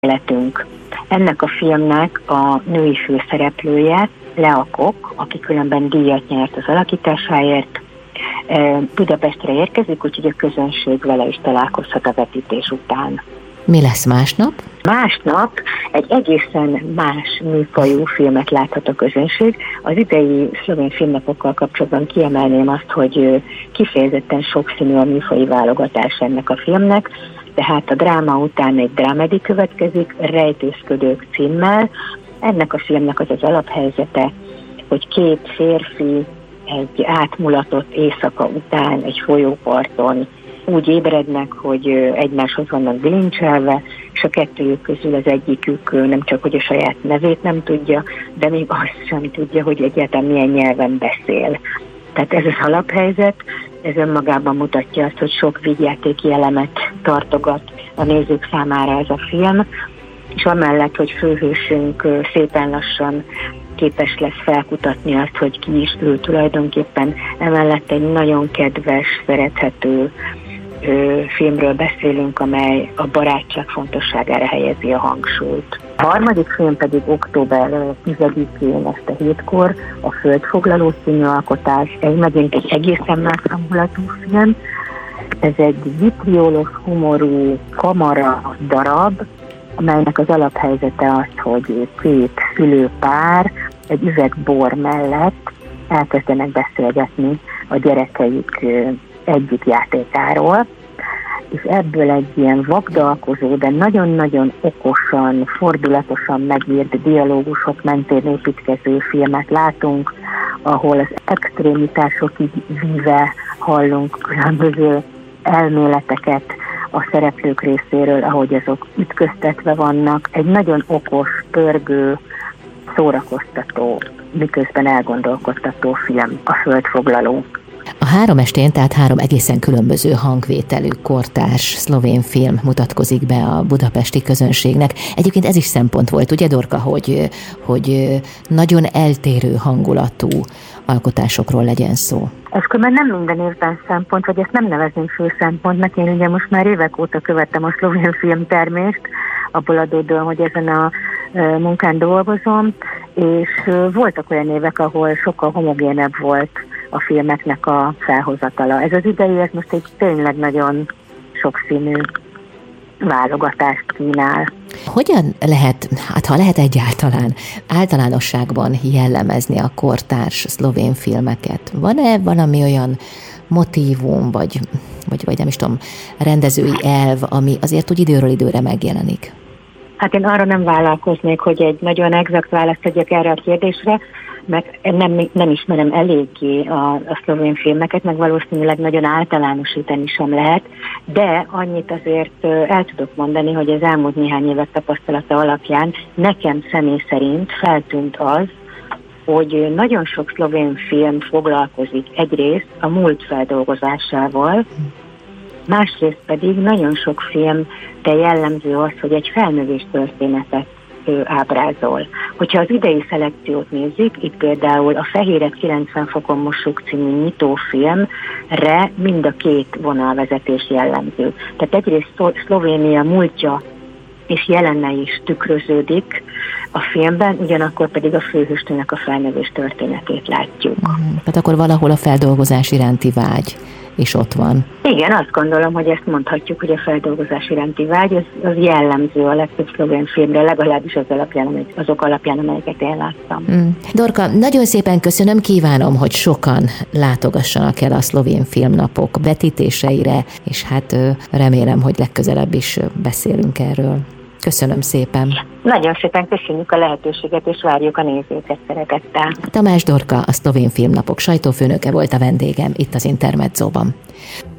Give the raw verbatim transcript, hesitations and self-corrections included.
életünk. Ennek a filmnek a női főszereplője, Lea Kok, aki különben díjat nyert az alakításáért, Budapestre érkezik, úgyhogy a közönség vele is találkozhat a vetítés után. Mi lesz másnap? Másnap egy egészen más műfajú filmet láthat a közönség. Az idei szlovén filmnapokkal kapcsolatban kiemelném azt, hogy kifejezetten sokszínű a műfaji válogatás ennek a filmnek, tehát a dráma után egy drámedi következik, Rejtőzködők címmel. Ennek a filmnek az az alaphelyzete, hogy két férfi egy átmulatott éjszaka után egy folyóparton úgy ébrednek, hogy egymáshoz vannak bilincselve, és a kettőjük közül az egyikük nem csak, hogy a saját nevét nem tudja, de még azt sem tudja, hogy egyáltalán milyen nyelven beszél. Tehát ez az alaphelyzet, ez önmagában mutatja azt, hogy sok vígjátéki elemet tartogat a nézők számára ez a film, és amellett, hogy főhősünk szépen lassan képes lesz felkutatni azt, hogy ki is ő tulajdonképpen, emellett egy nagyon kedves, szerethető ö, filmről beszélünk, amely a barátság fontosságára helyezi a hangsúlyt. A harmadik film pedig október tizedikén este hétkor, a Földfoglaló című alkotás, ez megint egy egészen más hangulatú film. Ez egy vitriólos, humorú kamara darab, amelynek az alaphelyzete az, hogy két szülőpár egy üveg bor mellett elkezdenek beszélgetni a gyerekeik egyik játékáról, és ebből egy ilyen vagdalkozó, de nagyon-nagyon okosan, fordulatosan megírt dialógusok mentén építkező filmet látunk, ahol az extrémitásokig víve hallunk különböző elméleteket a szereplők részéről, ahogy azok ütköztetve vannak. Egy nagyon okos, pörgő, szórakoztató, miközben elgondolkodtató film, a Földfoglaló. A három estén, tehát három egészen különböző hangvételű, kortárs szlovén film mutatkozik be a budapesti közönségnek. Egyébként ez is szempont volt, ugye Dorka, hogy, hogy nagyon eltérő hangulatú alkotásokról legyen szó? Ez különben nem minden évben szempont, vagy ezt nem nevezném fő szempontnak. Én ugye most már évek óta követtem a szlovén filmtermést, abból adódóan, hogy ezen a munkán dolgozom, és voltak olyan évek, ahol sokkal homogénebb volt a filmeknek a felhozatala. Ez az idei, ez most egy tényleg nagyon sokszínű válogatást kínál. Hogyan lehet, hát ha lehet egyáltalán, általánosságban jellemezni a kortárs szlovén filmeket? Van-e valami olyan motívum, vagy, vagy, vagy nem is tudom, rendezői elv, ami azért úgy időről időre megjelenik? Hát én arra nem vállalkoznék, hogy egy nagyon exakt választ adjak erre a kérdésre, meg nem, nem ismerem eléggé a, a szlovén filmeket, meg valószínűleg nagyon általánosítani sem lehet, de annyit azért el tudok mondani, hogy az elmúlt néhány évek tapasztalata alapján nekem személy szerint feltűnt az, hogy nagyon sok szlovén film foglalkozik egyrészt a múlt feldolgozásával, másrészt pedig nagyon sok film, de jellemző az, hogy egy felnövés történetet ő ábrázol. Hogyha az idei szelekciót nézzük, itt például a Fehéret kilencven fokon mossuk című nyitófilmre mind a két vonalvezetés jellemző. Tehát egyrészt Szlovénia múltja és jelene is tükröződik a filmben, ugyanakkor pedig a főhősnőnek a felnövés történetét látjuk. Mm, hát akkor valahol a feldolgozás iránti vágy is ott van. Igen, azt gondolom, hogy ezt mondhatjuk, hogy a feldolgozás iránti vágy, az, az jellemző a legtöbb szlovén filmre, legalábbis az alapján, azok alapján, amelyeket én láttam. Mm. Dorka, nagyon szépen köszönöm, kívánom, hogy sokan látogassanak el a szlovén filmnapok vetítéseire, és hát remélem, hogy legközelebb is beszélünk erről. Köszönöm szépen. Nagyon szépen köszönjük a lehetőséget, és várjuk a nézőket szeretettel. Tamás Dorka, a szlovén filmnapok sajtófőnöke volt a vendégem itt az Intermedzóban.